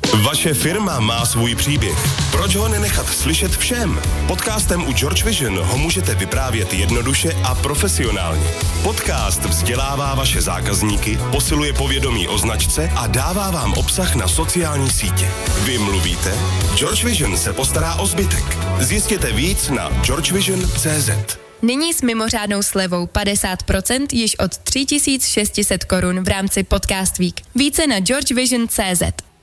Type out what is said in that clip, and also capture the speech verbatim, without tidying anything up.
Vaše firma má svůj příběh. Proč ho nenechat slyšet všem? Podcastem u George Vision ho můžete vyprávět jednoduše a profesionálně. Podcast vzdělává vaše zákazníky, posiluje povědomí o značce a dává vám obsah na sociální sítě. Vy mluvíte? George Vision se postará o zbytek. Zjistěte víc na george vision tečka cé zet. Nyní s mimořádnou slevou padesát procent již od tři tisíce šest set korun v rámci Podcast Week. Více na george vision tečka cé zet.